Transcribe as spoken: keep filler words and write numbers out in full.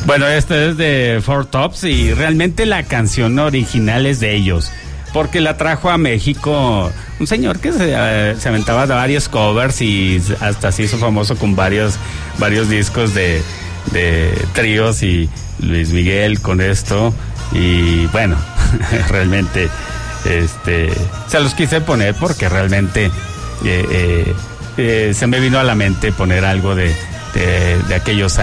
Bueno, esto es de Four Tops y realmente la canción original es de ellos, porque la trajo a México un señor que se, uh, se aventaba varios covers y hasta se hizo famoso con varios, varios discos de, de tríos, y Luis Miguel con esto. Y bueno, realmente este se los quise poner porque realmente eh, eh, eh, se me vino a la mente poner algo de, de, de aquellos